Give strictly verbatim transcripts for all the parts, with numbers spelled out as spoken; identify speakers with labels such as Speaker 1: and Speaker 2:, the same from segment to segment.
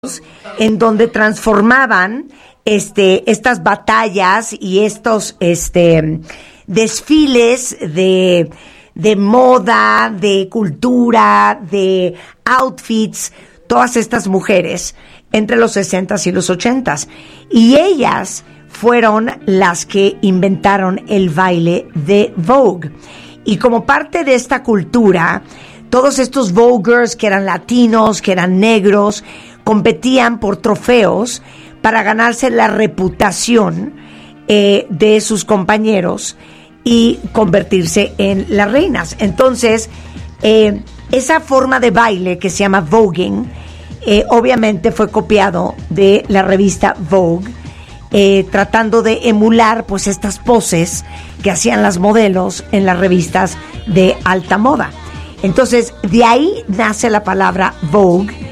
Speaker 1: en donde transformaban este, estas batallas y estos este, desfiles de, de moda, de cultura, de outfits, todas estas mujeres entre los sesentas y los ochentas. Y ellas fueron las que inventaron el baile de Vogue. Y como parte de esta cultura, todos estos Voguers que eran latinos, que eran negros, competían por trofeos para ganarse la reputación eh, de sus compañeros y convertirse en las reinas. Entonces, eh, esa forma de baile que se llama voguing, eh, obviamente fue copiado de la revista Vogue, eh, tratando de emular pues estas poses que hacían las modelos en las revistas de alta moda. Entonces, de ahí nace la palabra Vogue.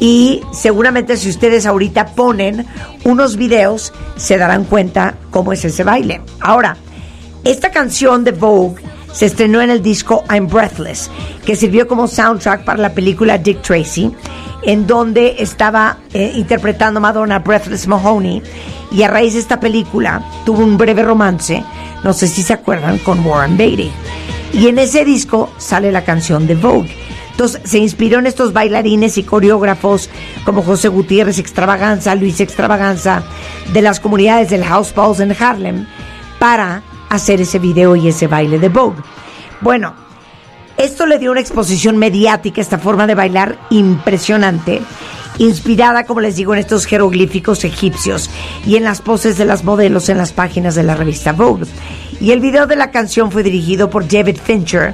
Speaker 1: Y seguramente si ustedes ahorita ponen unos videos, se darán cuenta cómo es ese baile. Ahora, esta canción de Vogue se estrenó en el disco I'm Breathless, que sirvió como soundtrack para la película Dick Tracy, en donde estaba eh, interpretando Madonna Breathless Mahoney, y a raíz de esta película tuvo un breve romance, no sé si se acuerdan, con Warren Beatty. Y en ese disco sale la canción de Vogue. Entonces se inspiró en estos bailarines y coreógrafos como José Gutiérrez Extravaganza, Luis Extravaganza, de las comunidades del House Balls en Harlem, para hacer ese video y ese baile de Vogue. Bueno, esto le dio una exposición mediática, esta forma de bailar impresionante, inspirada, como les digo, en estos jeroglíficos egipcios y en las poses de las modelos en las páginas de la revista Vogue. Y el video de la canción fue dirigido por David Fincher,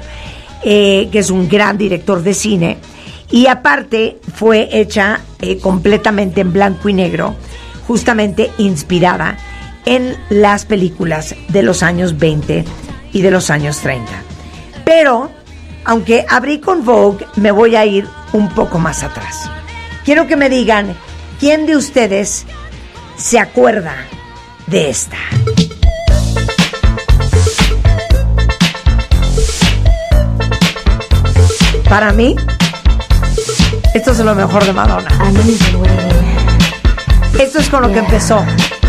Speaker 1: Eh, que es un gran director de cine, y aparte fue hecha eh, completamente en blanco y negro, justamente inspirada en las películas de los años veinte y de los años treinta. Pero, aunque abrí con Vogue, me voy a ir un poco más atrás. Quiero que me digan, ¿quién de ustedes se acuerda de esta? Para mí, esto es lo mejor de Madonna. Esto es con lo que empezó.